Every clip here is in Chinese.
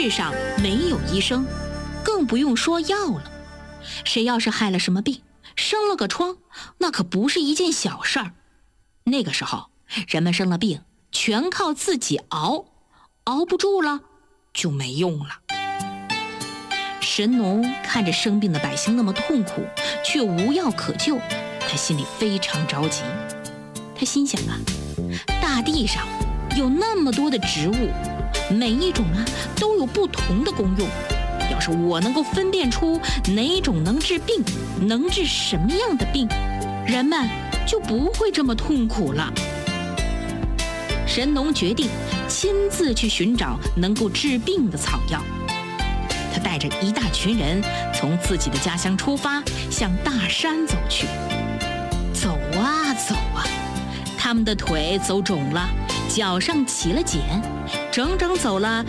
世上没有医生，更不用说药了。谁要是害了什么病，生了个疮，那可不是一件小事儿。那个时候，人们生了病，全靠自己熬，熬不住了，就没用了。神农看着生病的百姓那么痛苦，却无药可救，他心里非常着急。他心想啊，大地上有那么多的植物，每一种都有不同的功用。要是我能够分辨出哪种能治病，能治什么样的病，人们就不会这么痛苦了。神农决定亲自去寻找能够治病的草药。他带着一大群人从自己的家乡出发，向大山走去。走啊走啊，他们的腿走肿了，脚上起了茧，整整走了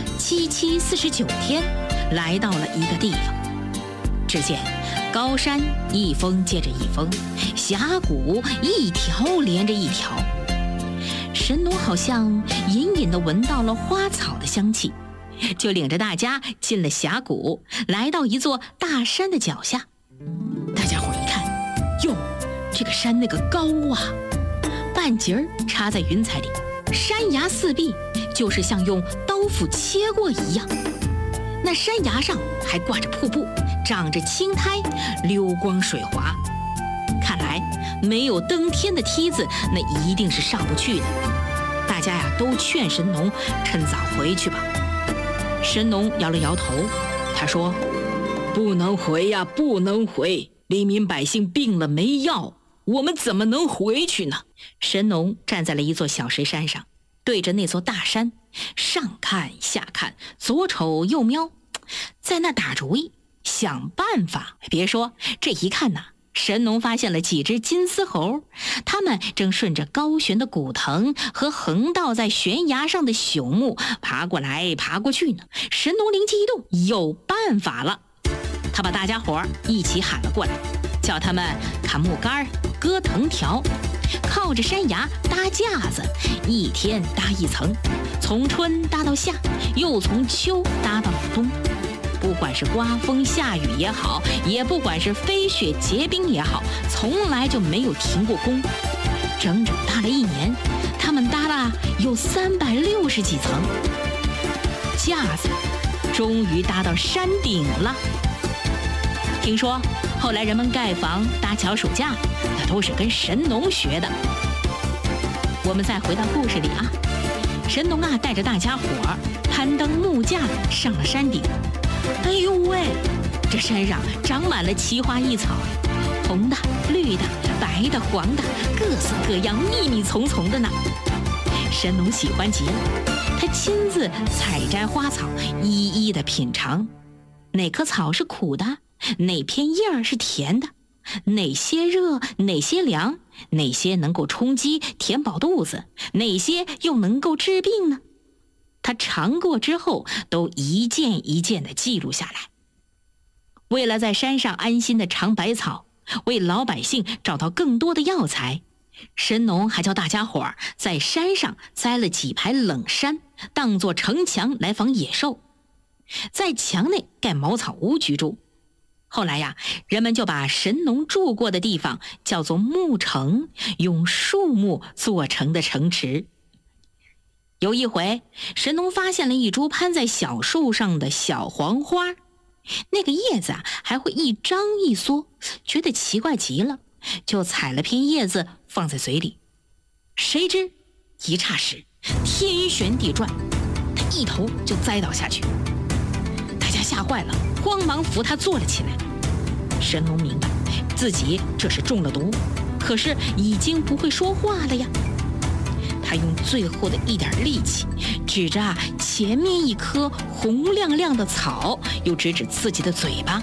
749天，来到了一个地方。只见高山一峰接着一峰，峡谷一条连着一条。神农好像隐隐地闻到了花草的香气，就领着大家进了峡谷，来到一座大山的脚下。大家伙一看，哟，这个山那个高啊，半截儿插在云彩里，山崖四壁就是像用刀斧切过一样。那山崖上还挂着瀑布，长着青苔，溜光水滑。看来没有登天的梯子，那一定是上不去的。大家都劝神农趁早回去吧。神农摇了摇头，他说：“不能回呀，不能回！黎民百姓病了没药，我们怎么能回去呢？”神农站在了一座小石山上，对着那座大山，上看下看，左瞅右瞄，在那打主意，想办法。别说，这一看呐，神农发现了几只金丝猴，它们正顺着高悬的古藤和横倒在悬崖上的朽木爬过来爬过去呢。神农灵机一动，有办法了。他把大家伙一起喊了过来，叫他们砍木杆，割藤条，靠着山崖搭架子，一天搭一层，从春搭到夏，又从秋搭到了冬。不管是刮风下雨也好，也不管是飞雪结冰也好，从来就没有停过工。整整搭了1年，他们搭了有360几层，架子终于搭到山顶了。听说后来人们盖房搭桥数架，那都是跟神农学的。我们再回到故事里啊，神农带着大家伙攀登木架上了山顶。哎呦喂，这山上长满了奇花异草，红的、绿的、白的、黄的，各色各样，密密丛丛的呢。神农喜欢极了，他亲自采摘花草，一一的品尝，哪棵草是苦的，哪片叶儿是甜的，哪些热，哪些凉，哪些能够充饥填饱肚子，哪些又能够治病呢？他尝过之后，都一件一件地记录下来。为了在山上安心地尝百草，为老百姓找到更多的药材，神农还叫大家伙在山上栽了几排冷杉，当作城墙来防野兽，在墙内盖茅草屋居住。后来人们就把神农住过的地方叫做木城，用树木做成的城池。有一回，神农发现了一株攀在小树上的小黄花，那个叶子还会一张一缩，觉得奇怪极了，就采了片叶子放在嘴里。谁知一霎时天旋地转，他一头就栽倒下去。大家吓坏了，慌忙扶他坐了起来。神农明白自己这是中了毒，可是已经不会说话了呀。他用最后的一点力气，指着前面一棵红亮亮的草，又指指自己的嘴巴。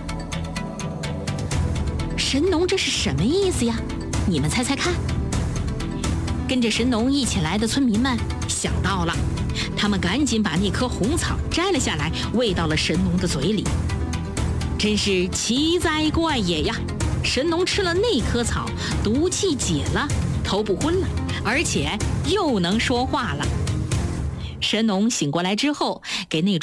神农这是什么意思呀？你们猜猜看。跟着神农一起来的村民们想到了，他们赶紧把那棵红草摘了下来，喂到了神农的嘴里。真是奇哉怪也呀！神农吃了那棵草，毒气解了，头不昏了，而且又能说话了。神农醒过来之后，给那